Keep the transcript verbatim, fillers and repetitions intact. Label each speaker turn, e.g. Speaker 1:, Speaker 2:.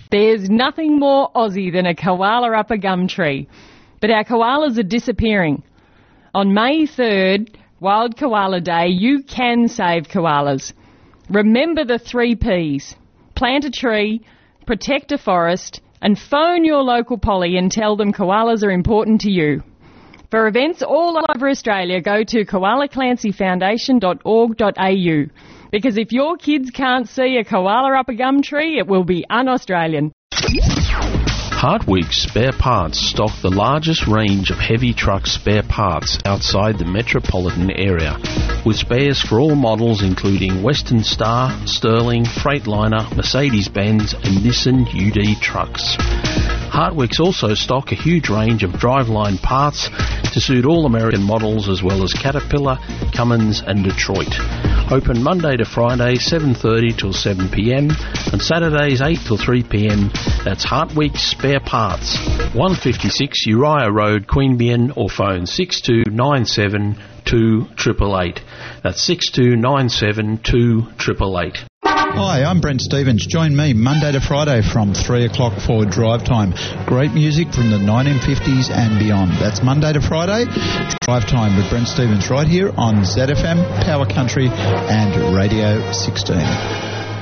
Speaker 1: There's nothing more Aussie than a koala up a gum tree. But our koalas are disappearing. On May third, Wild Koala Day, you can save koalas. Remember the three Ps. Plant a tree, protect a forest, and phone your local poly and tell them koalas are important to you. For events all over Australia, go to koala clancy foundation dot org dot a u. Because if your kids can't see a koala up a gum tree, it will be un-Australian.
Speaker 2: Hartwig Spare Parts stock the largest range of heavy truck spare parts outside the metropolitan area, with spares for all models including Western Star, Sterling, Freightliner, Mercedes-Benz and Nissan U D trucks. Hartwigs also stock a huge range of driveline parts to suit all American models as well as Caterpillar, Cummins and Detroit. Open Monday to Friday seven thirty till seven p m and Saturdays eight till three p m. That's Hartwig Spare Parts, one fifty-six Uriah Road, Queanbeyan, or phone six two nine seven two eight eight eight. That's six two nine seven two eight eight eight.
Speaker 3: Hi, I'm Brent Stevens. Join me Monday to Friday from three o'clock for Drive Time. Great music from the nineteen fifties and beyond. That's Monday to Friday, Drive Time with Brent Stevens right here on Z F M, Power Country and Radio sixteen.